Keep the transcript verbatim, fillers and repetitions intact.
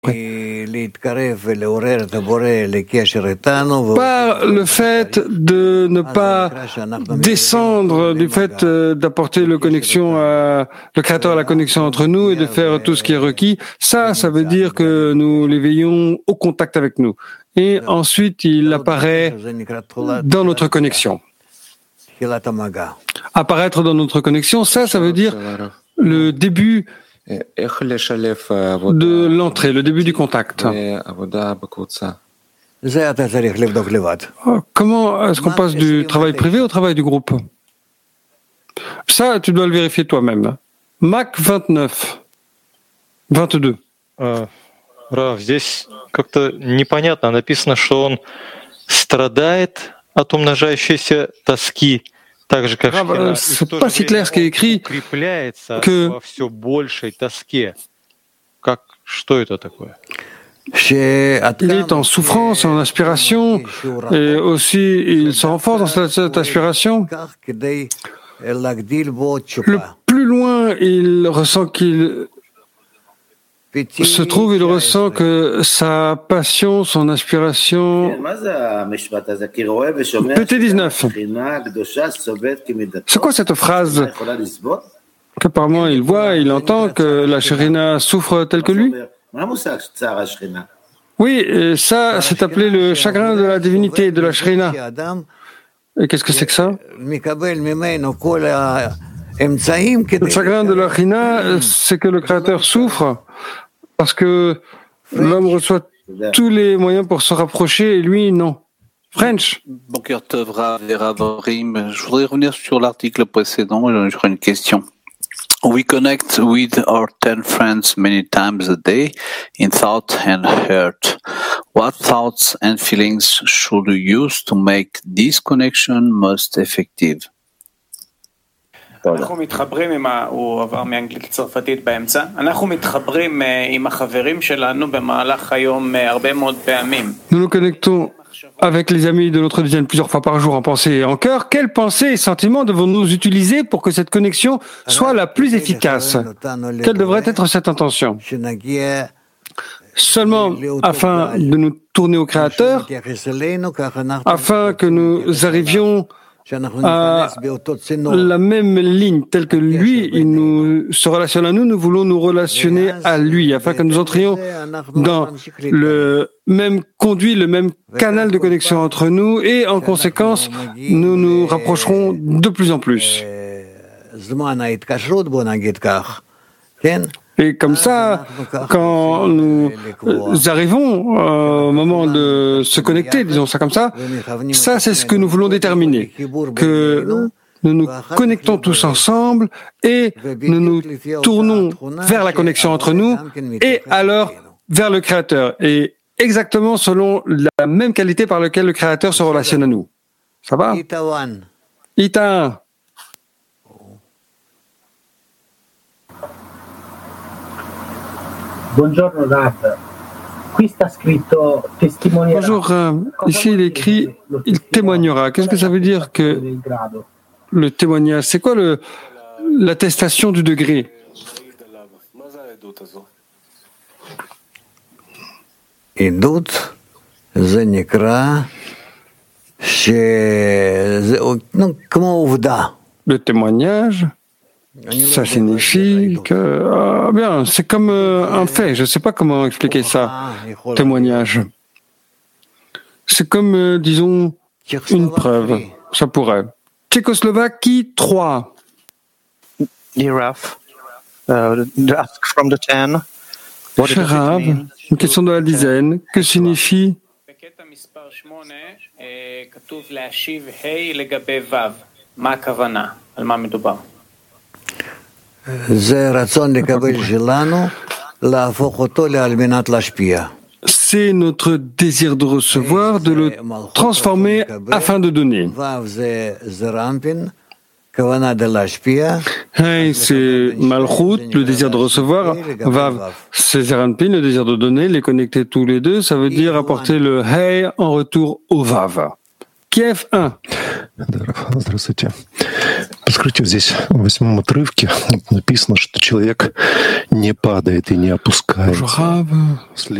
Par le fait de ne pas descendre, du fait d'apporter le connexion à, le Créateur à la connexion entre nous et de faire tout ce qui est requis, ça, ça veut dire que nous l'éveillons au contact avec nous. Et ensuite, il apparaît dans notre connexion. Apparaître dans notre connexion, ça, ça veut dire le début de l'entrée, le début du contact. Comment est-ce qu'on passe du travail privé au travail du groupe? Ça, tu dois le vérifier toi-même. Mac vingt-neuf, vingt-deux. Рав, здесь как-то непонятно. Написано, что он страдает от умножающейся тоски. C'est pas si clair ce qui est écrit que il est en souffrance, en aspiration, et aussi il se renforce dans cette, cette aspiration. Le plus loin, il ressent qu'il se trouve, il ressent que sa passion, son aspiration... P T dix-neuf. C'est quoi cette phrase qu'apparemment il voit, il entend que la Shérina souffre tel que lui? Oui, et ça, c'est appelé le chagrin de la divinité, de la Shérina. Et qu'est-ce que c'est que ça? Le chagrin de la Shérina, c'est que le Créateur souffre parce que l'homme reçoit tous les moyens pour se rapprocher et lui, non. French. Boker Tov, Rav et Rav Orim. Je voudrais revenir sur l'article précédent. J'aurais une question. We connect with our ten friends many times a day in thought and heart. What thoughts and feelings should we use to make this connection most effective? אנחנו מתחברים עם ה... הוא עבר מאנגלית לצרפתית באמצע. אנחנו מתחברים עם החברים שלנו במהלך היום הרבה מאוד פעמים. Nous nous connectons avec les amis de notre dizaine plusieurs fois par jour en pensée et en cœur. Quelles pensées et sentiments devons-nous utiliser pour que cette connexion soit la plus efficace? Quelle devrait être cette intention? Seulement afin de nous tourner au Créateur, afin que nous arrivions à la même ligne, telle que lui, il nous se relationne à nous, nous voulons nous relationner à lui, afin que nous entrions dans le même conduit, le même canal de connexion entre nous, et en conséquence, nous nous rapprocherons de plus en plus. Et comme ça, quand nous arrivons au moment de se connecter, disons ça comme ça, ça c'est ce que nous voulons déterminer, que nous nous connectons tous ensemble et nous nous tournons vers la connexion entre nous et alors vers le Créateur, et exactement selon la même qualité par laquelle le Créateur se relationne à nous. Ça va? Ita. Buongiorno Rav. Qui sta scritto testimoniera. Bonjour, euh, ici il est écrit il témoignera. Qu'est-ce que ça veut dire que le témoignage? C'est quoi le, l'attestation du degré? Idut, זה נקרא שזה, כמו עובדה. Le témoignage, ça signifie que, ah, bien, c'est comme euh, un fait. Je ne sais pas comment expliquer ça. Témoignage. C'est comme, euh, disons, une preuve. Ça pourrait. Tchécoslovaquie trois. Rav, uh, ask from the ten. Cher Rav, une question de la dizaine. Que signifie בקטע מספר שמונה כתוב להשיב ה' לגבי ו'. מה הכוונה? על מה מדובר? זה רצון לקבל שלנו, להפוך אותו על מנת להשפיע. C'est notre désir de recevoir, de le transformer afin de donner. Hey, c'est Malchut, le désir de recevoir. Vav, c'est Zeranpin, le désir de donner. Les connecter tous les deux, ça veut dire apporter le Hey en retour au Vav. Kiev un. Здравствуйте. Раскройте здесь в восьмом отрывке написано, что человек не падает и не опускается.